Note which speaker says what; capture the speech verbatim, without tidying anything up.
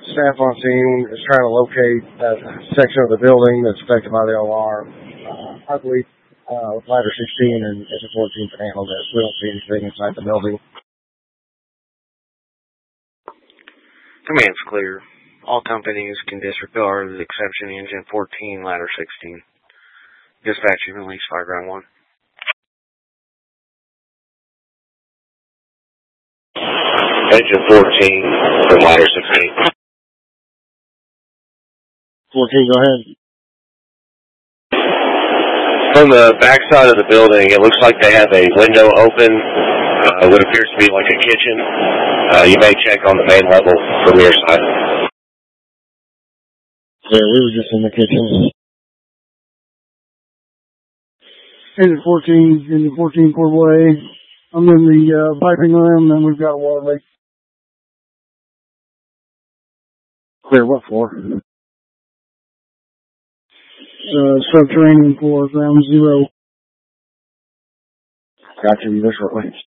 Speaker 1: staff on scene is trying to locate that section of the building that's affected by the alarm. Uh, I believe uh, with ladder sixteen and S fourteen can handle this. We don't see anything inside the building.
Speaker 2: Command's clear. All companies can disregard the exception engine fourteen, ladder sixteen. Dispatch, you release fire ground one.
Speaker 3: Engine fourteen from ladder sixteen.
Speaker 1: fourteen, go ahead.
Speaker 3: From the backside of the building, it looks like they have a window open, uh, what appears to be like a kitchen. Uh, you may check on the main level from your side.
Speaker 1: Yeah, we were just in the kitchen. Engine fourteen, engine fourteen, Port Way. I'm in the uh, piping room, and we've got a water leak. Clear what floor? Uh, subterranean floor, ground zero. Gotcha, be there shortly.